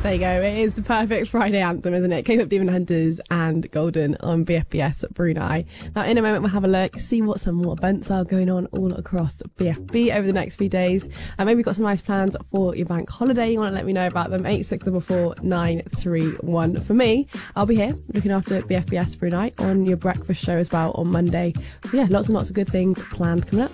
There you go. It is the perfect Friday anthem, isn't it? K-pop Demon Hunters and Golden on BFBS Brunei. Now, in a moment, we'll have a look, see what some more events are going on all across BFB over the next few days. Maybe you've got some nice plans for your bank holiday. You want to let me know about them. 8644931. For me, I'll be here looking after BFBS Brunei on your breakfast show as well on Monday. So yeah, lots and lots of good things planned coming up.